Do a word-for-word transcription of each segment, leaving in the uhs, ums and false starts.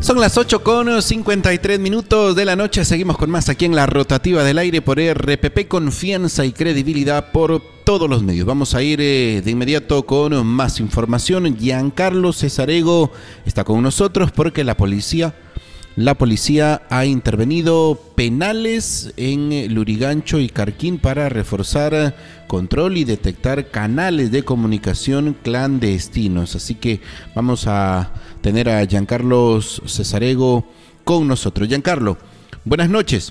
Son las ocho con cincuenta y tres minutos de la noche. Seguimos con más aquí en la rotativa del aire por R P P. Confianza y credibilidad por todos los medios. Vamos a ir eh, de inmediato con más información. Giancarlo Cesarego está con nosotros porque la policía... La policía ha intervenido penales en Lurigancho y Carquín para reforzar control y detectar canales de comunicación clandestinos. Así que vamos a tener a Giancarlo Cesarego con nosotros. Giancarlo, buenas noches.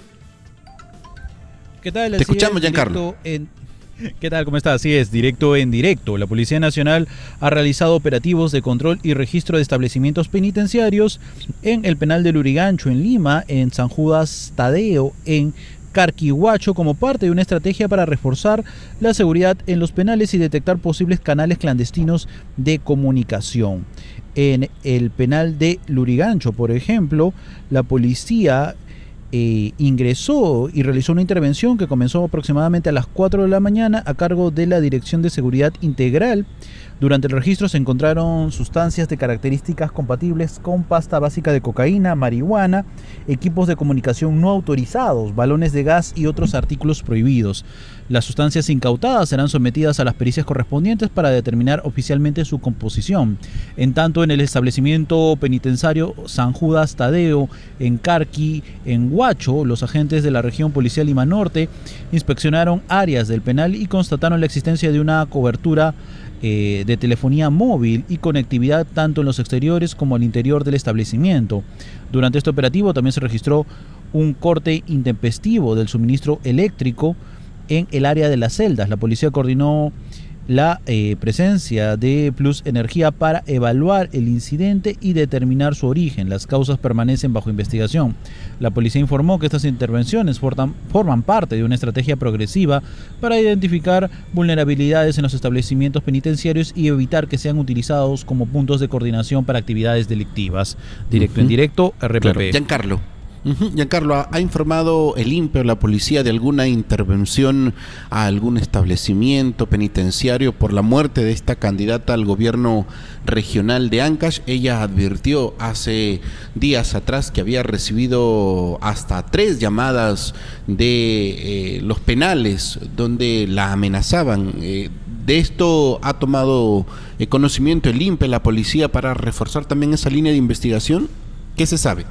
¿Qué tal? Te escuchamos, Giancarlo. En... ¿Qué tal? ¿Cómo está? Así es, directo en directo. La Policía Nacional ha realizado operativos de control y registro de establecimientos penitenciarios en el penal de Lurigancho, en Lima, en San Judas Tadeo, en Carquihuacho, como parte de una estrategia para reforzar la seguridad en los penales y detectar posibles canales clandestinos de comunicación. En el penal de Lurigancho, por ejemplo, la policía Eh, ingresó y realizó una intervención que comenzó aproximadamente a las cuatro de la mañana a cargo de la Dirección de Seguridad Integral. Durante el registro se encontraron sustancias de características compatibles con pasta básica de cocaína, marihuana, equipos de comunicación no autorizados, balones de gas y otros artículos prohibidos. Las sustancias incautadas serán sometidas a las pericias correspondientes para determinar oficialmente su composición. En tanto, en el establecimiento penitenciario San Judas Tadeo, en Carqui, en Huacho, los agentes de la región policial Lima Norte inspeccionaron áreas del penal y constataron la existencia de una cobertura eh, de telefonía móvil y conectividad tanto en los exteriores como al interior del establecimiento. Durante este operativo también se registró un corte intempestivo del suministro eléctrico en el área de las celdas. La policía coordinó la eh, presencia de Plus Energía para evaluar el incidente y determinar su origen. Las causas permanecen bajo investigación. La policía informó que estas intervenciones forman, forman parte de una estrategia progresiva para identificar vulnerabilidades en los establecimientos penitenciarios y evitar que sean utilizados como puntos de coordinación para actividades delictivas. Directo uh-huh. en directo, R P P. Claro. Giancarlo. Uh-huh. Giancarlo, ¿ha, ¿ha informado el I N P E o la policía de alguna intervención a algún establecimiento penitenciario por la muerte de esta candidata al gobierno regional de Ancash? Ella advirtió hace días atrás que había recibido hasta tres llamadas de eh, los penales donde la amenazaban. Eh, ¿De esto ha tomado eh, conocimiento el I N P E, la policía, para reforzar también esa línea de investigación? ¿Qué se sabe?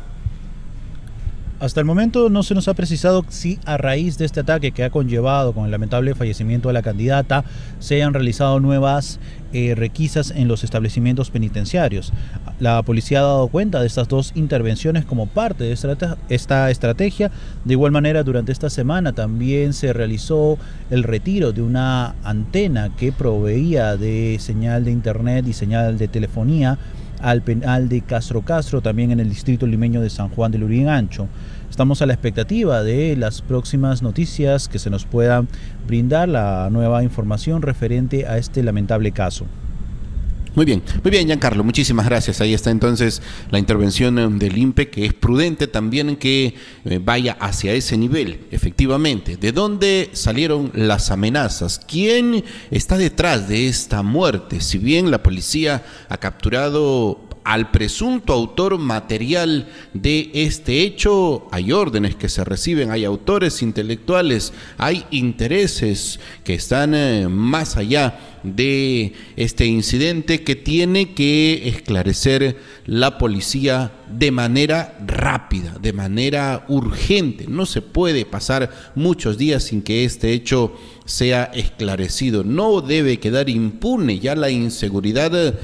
Hasta el momento no se nos ha precisado si a raíz de este ataque que ha conllevado con el lamentable fallecimiento de la candidata se hayan realizado nuevas eh, requisas en los establecimientos penitenciarios. La policía ha dado cuenta de estas dos intervenciones como parte de esta, esta estrategia. De igual manera, durante esta semana también se realizó el retiro de una antena que proveía de señal de internet y señal de telefonía al penal de Castro Castro, también en el distrito limeño de San Juan de Lurigancho. Estamos a la expectativa de las próximas noticias que se nos puedan brindar, la nueva información referente a este lamentable caso. Muy bien, muy bien, Giancarlo, muchísimas gracias. Ahí está entonces la intervención del I N P E, que es prudente también que eh, vaya hacia ese nivel, efectivamente. ¿De dónde salieron las amenazas? ¿Quién está detrás de esta muerte? Si bien la policía ha capturado al presunto autor material de este hecho, hay órdenes que se reciben, hay autores intelectuales, hay intereses que están eh, más allá de este incidente que tiene que esclarecer la policía de manera rápida, de manera urgente. No se puede pasar muchos días sin que este hecho sea esclarecido. No debe quedar impune. Ya la inseguridad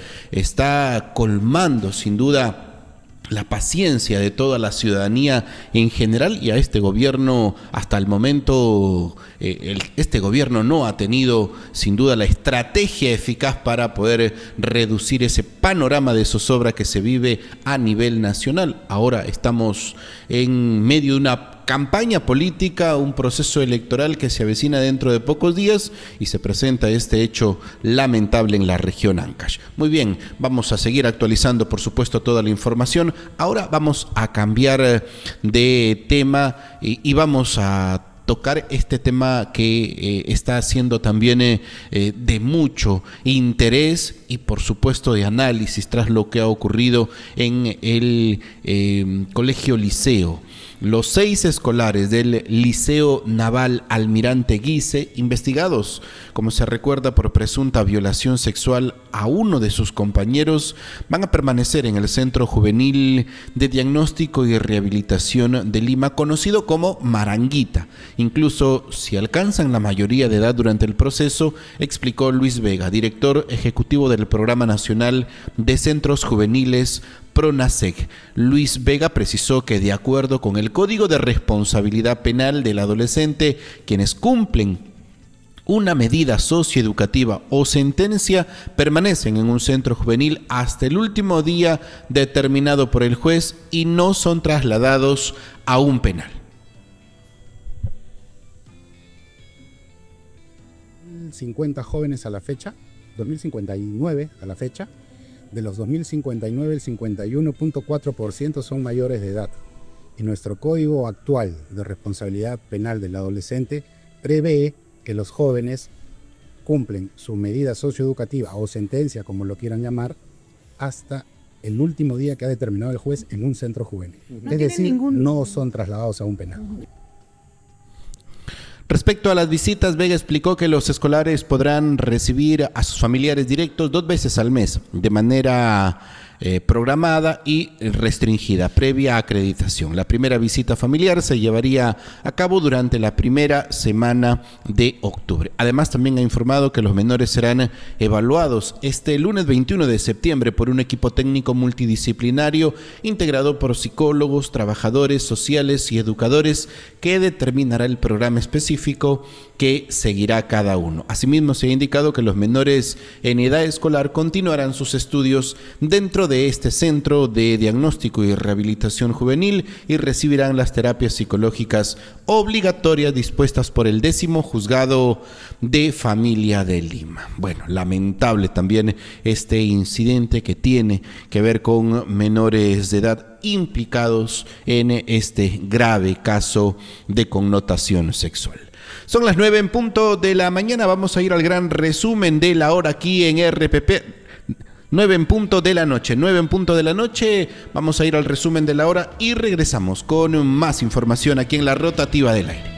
está colmando sin duda la paciencia de toda la ciudadanía en general, y a este gobierno hasta el momento eh, el, este gobierno no ha tenido sin duda la estrategia eficaz para poder reducir ese panorama de zozobra que se vive a nivel nacional. Ahora estamos en medio de una campaña política, un proceso electoral que se avecina dentro de pocos días y se presenta este hecho lamentable en la región Ancash. Muy bien, vamos a seguir actualizando por supuesto toda la información. Ahora vamos a cambiar de tema y, y vamos a tocar este tema que eh, está siendo también eh, eh, de mucho interés y por supuesto de análisis tras lo que ha ocurrido en el eh, Colegio Liceo. Los seis escolares del Liceo Naval Almirante Guise, investigados, como se recuerda, por presunta violación sexual a uno de sus compañeros, van a permanecer en el Centro Juvenil de Diagnóstico y Rehabilitación de Lima, conocido como Maranguita, incluso si alcanzan la mayoría de edad durante el proceso, explicó Luis Vega, director ejecutivo del Programa Nacional de Centros Juveniles PRONASEC. Luis Vega precisó que, de acuerdo con el Código de Responsabilidad Penal del Adolescente, quienes cumplen una medida socioeducativa o sentencia permanecen en un centro juvenil hasta el último día determinado por el juez y no son trasladados a un penal. cincuenta jóvenes a la fecha, dos mil cincuenta y nueve a la fecha. De los dos mil cincuenta y nueve, el cincuenta y uno punto cuatro por ciento son mayores de edad. Y nuestro Código actual de responsabilidad penal del adolescente prevé que los jóvenes cumplen su medida socioeducativa o sentencia, como lo quieran llamar, hasta el último día que ha determinado el juez en un centro juvenil. No es decir, ningún... no son trasladados a un penal. Respecto a las visitas, Vega explicó que los escolares podrán recibir a sus familiares directos dos veces al mes, de manera eh, programada y restringida, previa acreditación. La primera visita familiar se llevaría a cabo durante la primera semana de octubre. Además, también ha informado que los menores serán evaluados este lunes veintiuno de septiembre por un equipo técnico multidisciplinario integrado por psicólogos, trabajadores sociales y educadores que determinará el programa específico que seguirá cada uno. Asimismo, se ha indicado que los menores en edad escolar continuarán sus estudios dentro de este centro de diagnóstico y rehabilitación juvenil y recibirán las terapias psicológicas obligatorias dispuestas por el décimo juzgado de familia de Lima. Bueno, lamentable también este incidente que tiene que ver con menores de edad implicados en este grave caso de connotación sexual. Son las nueve en punto de la mañana, vamos a ir al gran resumen de la hora aquí en R P P. nueve en punto de la noche, nueve en punto de la noche, vamos a ir al resumen de la hora y regresamos con más información aquí en la Rotativa del Aire.